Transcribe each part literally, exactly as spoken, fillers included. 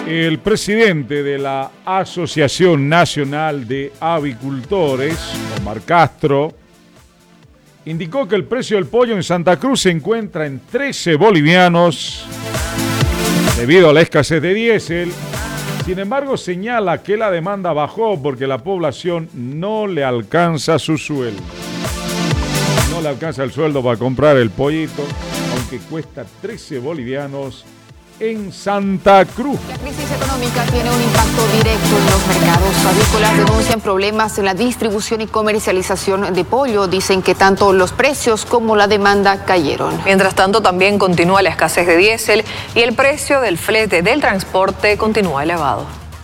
El presidente de la Asociación Nacional de Avicultores, Omar Castro, indicó que el precio del pollo en Santa Cruz se encuentra en trece bolivianos debido a la escasez de diésel. Sin embargo, señala que la demanda bajó porque la población no le alcanza su sueldo. No le alcanza el sueldo para comprar el pollito, aunque cuesta trece bolivianos en Santa Cruz. La crisis económica tiene un impacto directo en los mercados avícolas. Denuncian problemas en la distribución y comercialización de pollo. Dicen que tanto los precios como la demanda cayeron. Mientras tanto, también continúa la escasez de diésel y el precio del flete del transporte continúa elevado.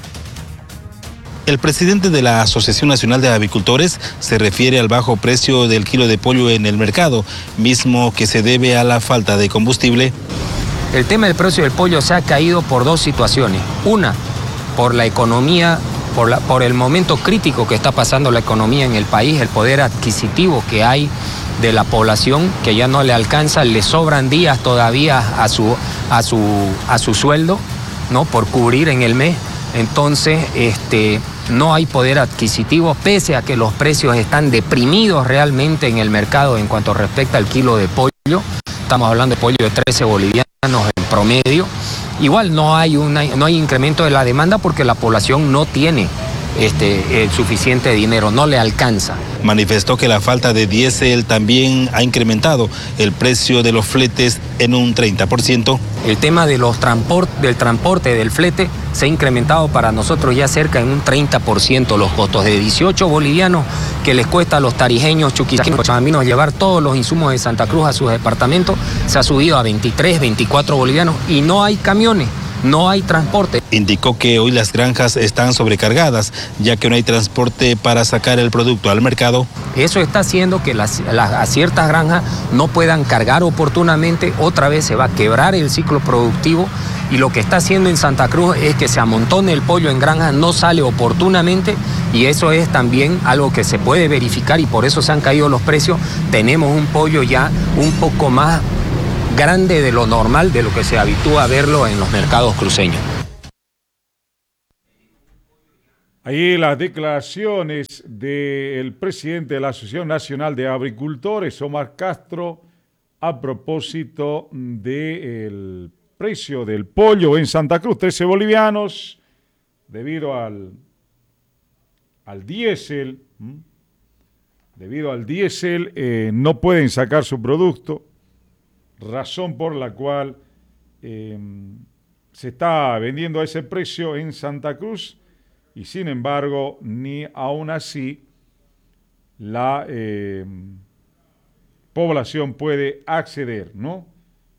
El presidente de la Asociación Nacional de Avicultores se refiere al bajo precio del kilo de pollo en el mercado, mismo que se debe a la falta de combustible. El tema del precio del pollo se ha caído por dos situaciones. Una, por la economía, por, la, por el momento crítico que está pasando la economía en el país, el poder adquisitivo que hay de la población, que ya no le alcanza, le sobran días todavía a su, a su, a su sueldo, ¿no? Por cubrir en el mes. Entonces, este, no hay poder adquisitivo, pese a que los precios están deprimidos realmente en el mercado en cuanto respecta al kilo de pollo. Estamos hablando de pollo de trece bolivianos en promedio. Igual no hay, una, no hay incremento de la demanda porque la población no tiene este, el suficiente dinero, no le alcanza. Manifestó que la falta de diésel también ha incrementado el precio de los fletes en un treinta por ciento. El tema de los transport, del transporte, del flete, se ha incrementado para nosotros ya cerca en un treinta por ciento los costos. De dieciocho bolivianos que les cuesta a los tarijeños, chuquisaquinos, chabaminos llevar todos los insumos de Santa Cruz a sus departamentos, se ha subido a veintitrés, veinticuatro bolivianos y no hay camiones. No hay transporte. Indicó que hoy las granjas están sobrecargadas, ya que no hay transporte para sacar el producto al mercado. Eso está haciendo que las, las, a ciertas granjas no puedan cargar oportunamente. Otra vez se va a quebrar el ciclo productivo y lo que está haciendo en Santa Cruz es que se amontone el pollo en granjas, no sale oportunamente y eso es también algo que se puede verificar y por eso se han caído los precios. Tenemos un pollo ya un poco más grande de lo normal, de lo que se habitúa a verlo en los mercados cruceños. Ahí las declaraciones del presidente de la Asociación Nacional de Avicultores, Omar Castro, a propósito del precio del pollo en Santa Cruz, trece bolivianos, debido al, al diésel, ¿m? debido al diésel eh, no pueden sacar su producto, razón por la cual eh, se está vendiendo a ese precio en Santa Cruz y sin embargo ni aún así la eh, población puede acceder, ¿no?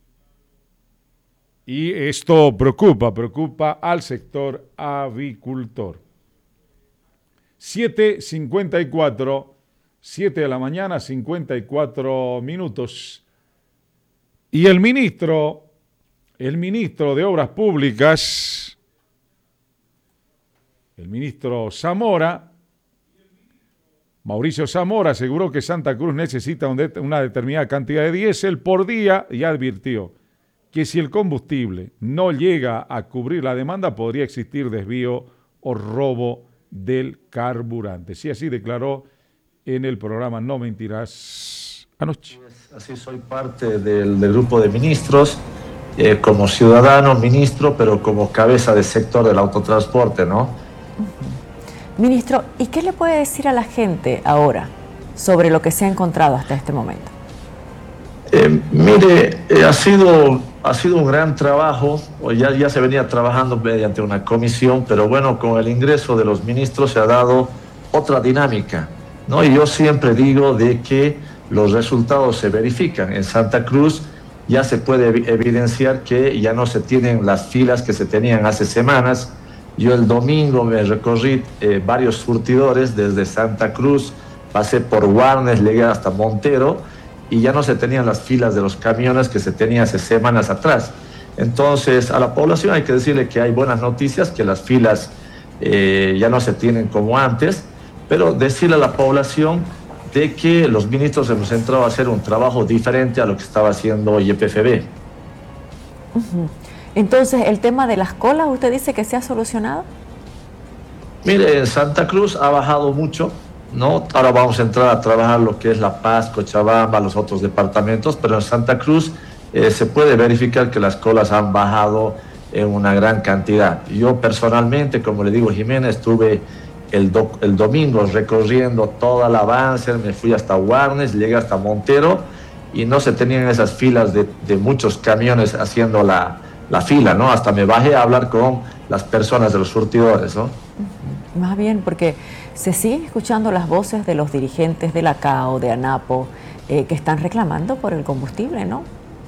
Y esto preocupa, preocupa al sector avicultor. siete cincuenta y cuatro, siete de la mañana, cincuenta y cuatro minutos. Y el ministro, el ministro de Obras Públicas, el ministro Zamora, Mauricio Zamora, aseguró que Santa Cruz necesita una determinada cantidad de diésel por día y advirtió que si el combustible no llega a cubrir la demanda podría existir desvío o robo del carburante. Sí, así declaró en el programa No Mentirás anoche. Así soy parte del, del grupo de ministros, eh, como ciudadano, ministro, pero como cabeza del sector del autotransporte, ¿no? Uh-huh. Ministro, ¿y qué le puede decir a la gente ahora sobre lo que se ha encontrado hasta este momento? Eh, mire, eh, ha, sido, ha sido un gran trabajo, ya, ya se venía trabajando mediante una comisión, pero bueno, con el ingreso de los ministros se ha dado otra dinámica, ¿no? Y yo siempre digo de que los resultados se verifican. En Santa Cruz ya se puede evidenciar que ya no se tienen las filas que se tenían hace semanas. Yo el domingo me recorrí eh, varios surtidores desde Santa Cruz, pasé por Warnes, llegué hasta Montero y ya no se tenían las filas de los camiones que se tenían hace semanas atrás. Entonces a la población hay que decirle que hay buenas noticias, que las filas eh, ya no se tienen como antes, pero decirle a la población de que los ministros hemos entrado a hacer un trabajo diferente a lo que estaba haciendo Y P F B. Uh-huh. Entonces, ¿el tema de las colas usted dice que se ha solucionado? Mire, en Santa Cruz ha bajado mucho, ¿no? Ahora vamos a entrar a trabajar lo que es La Paz, Cochabamba, los otros departamentos, pero en Santa Cruz eh, se puede verificar que las colas han bajado en una gran cantidad. Yo personalmente, como le digo, Jimena, estuve el, do, el domingo recorriendo toda el avance, me fui hasta Warnes, llegué hasta Montero y no se tenían esas filas de, de muchos camiones haciendo la, la fila, ¿no? Hasta me bajé a hablar con las personas de los surtidores, ¿no? Más bien, porque se siguen escuchando las voces de los dirigentes de la C A O, de ANAPO, eh, que están reclamando por el combustible, ¿no?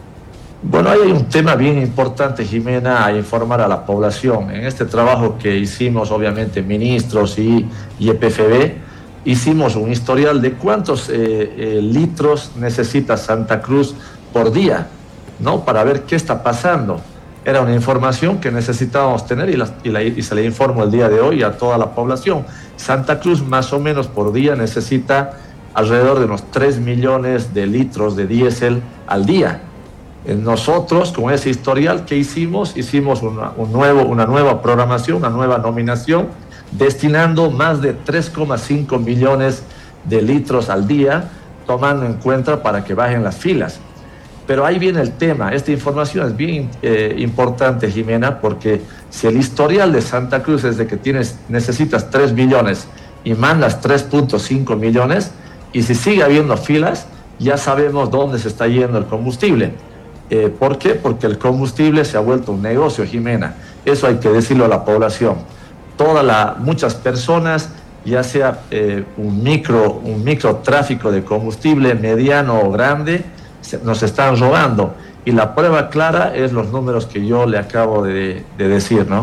Bueno, ahí hay un tema bien importante, Jimena, a informar a la población. En este trabajo que hicimos, obviamente, ministros y, y E P F B, hicimos un historial de cuántos eh, eh, litros necesita Santa Cruz por día, ¿no? Para ver qué está pasando. Era una información que necesitábamos tener y, la, y, la, y se le informo el día de hoy a toda la población. Santa Cruz más o menos por día necesita alrededor de unos tres millones de litros de diésel al día. Nosotros, con ese historial que hicimos, hicimos una, un nuevo, una nueva programación, una nueva nominación, destinando más de tres coma cinco millones de litros al día, tomando en cuenta para que bajen las filas. Pero ahí viene el tema. Esta información es bien eh, importante, Jimena, porque si el historial de Santa Cruz es de que tienes, necesitas tres millones y mandas tres punto cinco millones, y si sigue habiendo filas, ya sabemos dónde se está yendo el combustible. Eh, ¿Por qué? Porque el combustible se ha vuelto un negocio, Jimena. Eso hay que decirlo a la población. Toda la, muchas personas, ya sea eh, un micro, un micro tráfico de combustible mediano o grande, nos están robando, y la prueba clara es los números que yo le acabo de, de decir, ¿no?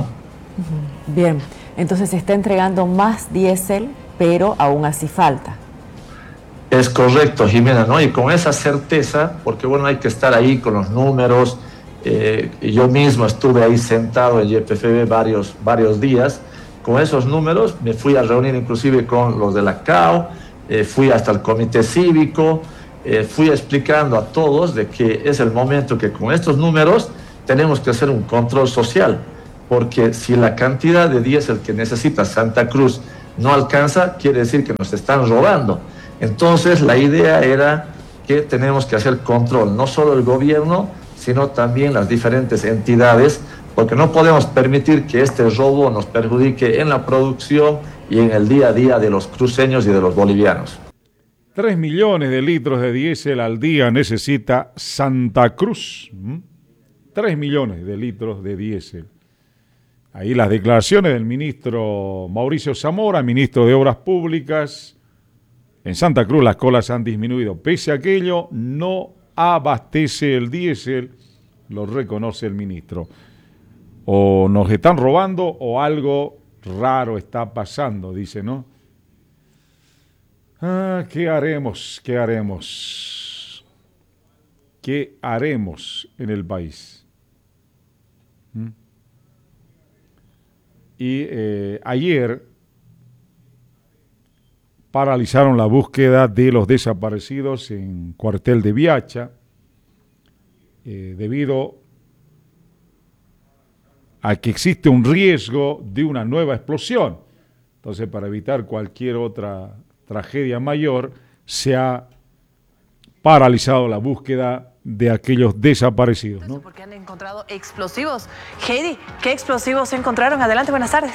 Bien, entonces se está entregando más diésel, pero aún así falta. Es correcto, Jimena, ¿no? Y con esa certeza, porque bueno, hay que estar ahí con los números. Eh, yo mismo estuve ahí sentado en Y P F B varios, varios días. Con esos números me fui a reunir inclusive con los de la C A O, eh, fui hasta el comité cívico, Eh, fui explicando a todos de que es el momento que con estos números tenemos que hacer un control social, porque si la cantidad de diésel que necesita Santa Cruz no alcanza, quiere decir que nos están robando. Entonces la idea era que tenemos que hacer control, no solo el gobierno, sino también las diferentes entidades, porque no podemos permitir que este robo nos perjudique en la producción y en el día a día de los cruceños y de los bolivianos. Tres millones de litros de diésel al día necesita Santa Cruz. ¿Mm? Tres millones de litros de diésel. Ahí las declaraciones del ministro Mauricio Zamora, ministro de Obras Públicas. En Santa Cruz las colas han disminuido. Pese a aquello, no abastece el diésel, lo reconoce el ministro. O nos están robando o algo raro está pasando, dice, ¿no? Ah, ¿qué haremos? ¿Qué haremos? ¿Qué haremos en el país? ¿Mm? Y eh, ayer paralizaron la búsqueda de los desaparecidos en cuartel de Viacha eh, debido a que existe un riesgo de una nueva explosión. Entonces, para evitar cualquier otra tragedia mayor, se ha paralizado la búsqueda de aquellos desaparecidos, ¿no? Porque han encontrado explosivos. Heidi, ¿qué explosivos encontraron? Adelante, buenas tardes.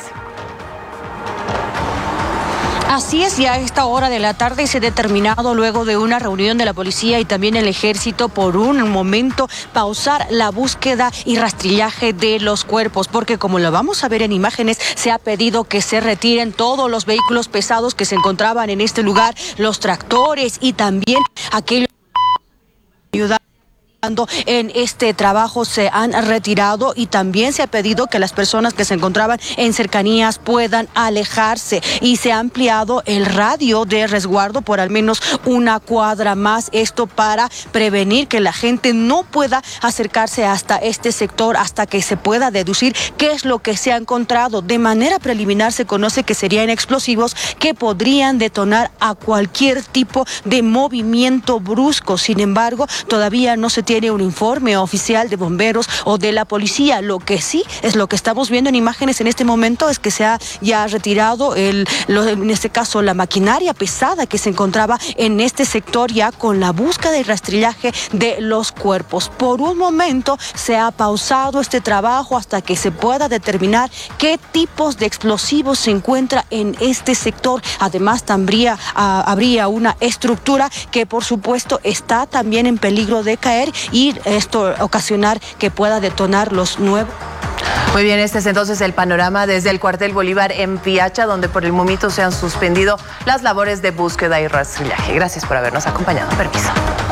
Así es, ya a esta hora de la tarde se ha determinado, luego de una reunión de la policía y también el ejército, por un momento pausar la búsqueda y rastrillaje de los cuerpos, porque como lo vamos a ver en imágenes, se ha pedido que se retiren todos los vehículos pesados que se encontraban en este lugar, los tractores y también aquellos ayudantes en este trabajo se han retirado, y también se ha pedido que las personas que se encontraban en cercanías puedan alejarse, y se ha ampliado el radio de resguardo por al menos una cuadra más, esto para prevenir que la gente no pueda acercarse hasta este sector hasta que se pueda deducir qué es lo que se ha encontrado. De manera preliminar se conoce que serían explosivos que podrían detonar a cualquier tipo de movimiento brusco. Sin embargo, todavía no se tiene tiene un informe oficial de bomberos o de la policía. Lo que sí es lo que estamos viendo en imágenes en este momento es que se ha ya retirado el, lo, en este caso la maquinaria pesada que se encontraba en este sector ya con la búsqueda y rastrillaje de los cuerpos. Por un momento se ha pausado este trabajo hasta que se pueda determinar qué tipos de explosivos se encuentra en este sector. Además, habría, uh, habría una estructura que por supuesto está también en peligro de caer y esto ocasionar que pueda detonar los nuevos. Muy bien, este es entonces el panorama desde el cuartel Bolívar en Piacha, donde por el momento se han suspendido las labores de búsqueda y rastrillaje. Gracias por habernos acompañado. Permiso.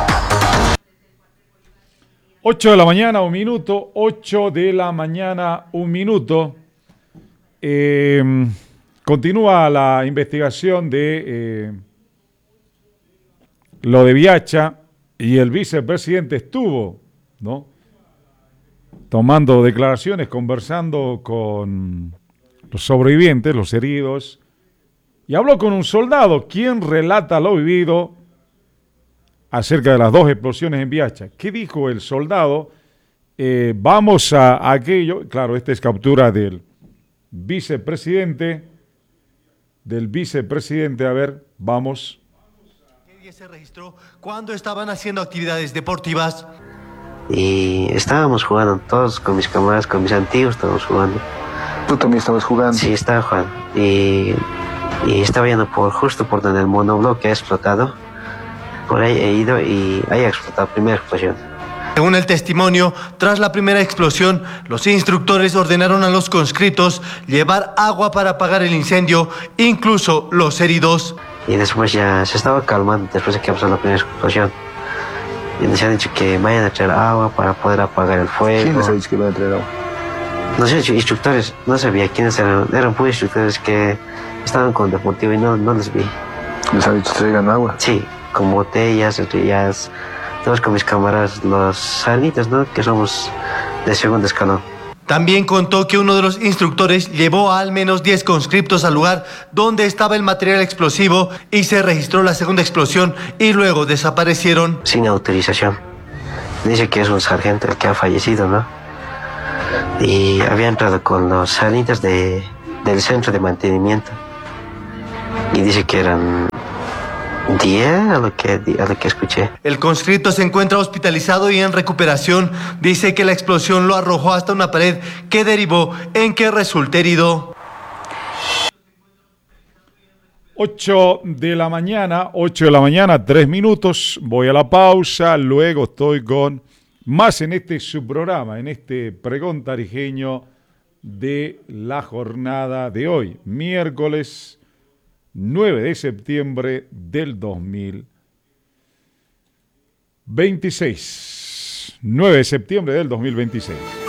ocho de la mañana, un minuto. ocho de la mañana, un minuto. Eh, continúa la investigación de eh, lo de Piacha y el vicepresidente estuvo, ¿no?, tomando declaraciones, conversando con los sobrevivientes, los heridos, y habló con un soldado, quien relata lo vivido acerca de las dos explosiones en Piacha. ¿Qué dijo el soldado? Eh, vamos a, a aquello, claro, esta es captura del vicepresidente, del vicepresidente, a ver, vamos. ¿Qué se registró cuando estaban haciendo actividades deportivas? Y estábamos jugando todos con mis camaradas, con mis antiguos, estábamos jugando. ¿Tú también estabas jugando? Sí, estaba jugando. Y, y estaba yendo por, justo por donde el monobloque ha explotado. Por ahí he ido y ahí ha explotado la primera explosión. Según el testimonio, tras la primera explosión, los instructores ordenaron a los conscriptos llevar agua para apagar el incendio, incluso los heridos. Y después ya se estaba calmando después de que pasó la primera explosión. Y nos han dicho que vayan a traer agua para poder apagar el fuego. ¿Quién les ha dicho que vayan a traer agua? No sé, instructores, no sabía quiénes eran. Eran puros instructores que estaban con deportivo y no, no les vi. ¿Les ha dicho que traigan agua? Sí, con botellas, botellas, todos con mis camaradas, los salitos, ¿no?, que somos de segundo escalón. También contó que uno de los instructores llevó a al menos diez conscriptos al lugar donde estaba el material explosivo y se registró la segunda explosión y luego desaparecieron. Sin autorización. Dice que es un sargento el que ha fallecido, ¿no? Y había entrado con los salitas de, del centro de mantenimiento. Y dice que eran diez a lo que, a lo que escuché. El conscripto se encuentra hospitalizado y en recuperación. Dice que la explosión lo arrojó hasta una pared que derivó en que resulte herido. ocho de la mañana, ocho de la mañana, tres minutos. Voy a la pausa, luego estoy con más en este subprograma, en este pregón tarijeño de la jornada de hoy, miércoles nueve de septiembre del dos mil veintiséis. nueve de septiembre del dos mil veintiséis.